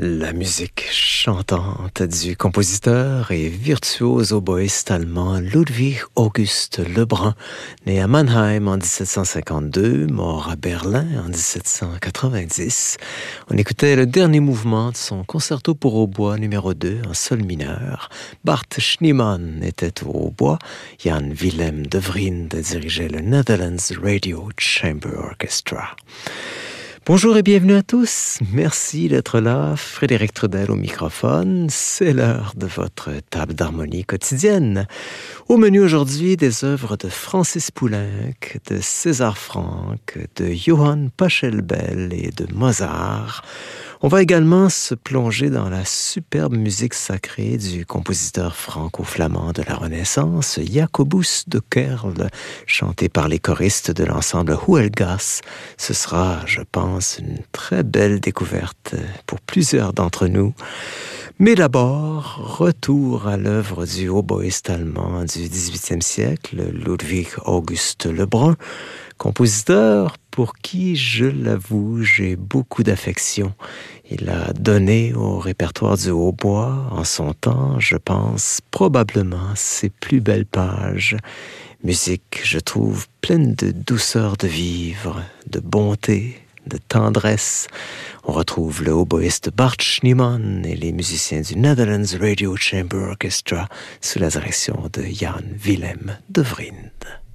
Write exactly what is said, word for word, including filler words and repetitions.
La musique chantante du compositeur et virtuose oboïste allemand Ludwig August Lebrun, né à Mannheim en dix-sept cent cinquante-deux, mort à Berlin en dix-sept cent quatre-vingt-dix. On écoutait le dernier mouvement de son concerto pour hautbois numéro deux en sol mineur. Bart Schneemann était au hautbois, Jan Willem de Vriend dirigeait le Netherlands Radio Chamber Orchestra. Bonjour et bienvenue à tous. Merci d'être là. Frédéric Trudel au microphone. C'est l'heure de votre table d'harmonie quotidienne. Au menu aujourd'hui, des œuvres de Francis Poulenc, de César Franck, de Johann Pachelbel et de Mozart. On va également se plonger dans la superbe musique sacrée du compositeur franco-flamand de la Renaissance, Jacobus de Kerll, chanté par les choristes de l'ensemble Huelgas. Ce sera, je pense, une très belle découverte pour plusieurs d'entre nous. Mais d'abord, retour à l'œuvre du hautboïste allemand du dix-huitième siècle, Ludwig August Lebrun, compositeur pour qui, je l'avoue, j'ai beaucoup d'affection. Il a donné au répertoire du hautbois, en son temps, je pense, probablement ses plus belles pages. Musique, je trouve, pleine de douceur de vivre, de bonté, de tendresse. On retrouve le hautboïste Bart Schneemann et les musiciens du Netherlands Radio Chamber Orchestra sous la direction de Jan Willem de Vriend.